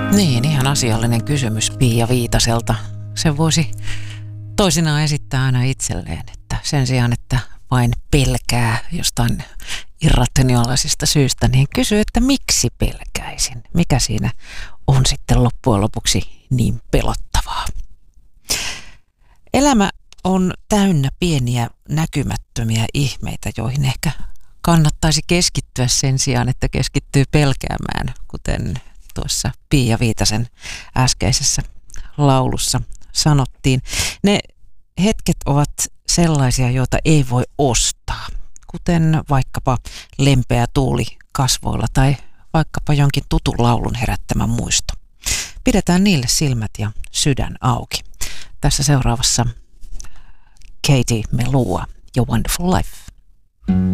Niin, ihan asiallinen kysymys Pia Viitaselta. Sen voisi toisinaan esittää aina itselleen, että sen sijaan, että vain pelkää jostain irrationaalisista syystä, niin kysyy, että miksi pelkäisin? Mikä siinä on sitten loppujen lopuksi niin pelottavaa? Elämä on täynnä pieniä näkymättömiä ihmeitä, joihin ehkä kannattaisi keskittyä sen sijaan, että keskittyy pelkäämään, kuten tuossa Pia Viitasen äskeisessä laulussa sanottiin. Ne hetket ovat sellaisia, joita ei voi ostaa, kuten vaikkapa lempeä tuuli kasvoilla tai vaikkapa jonkin tutun laulun herättämä muisto. Pidetään niille silmät ja sydän auki. Tässä seuraavassa Katie Melua ja Wonderful Life.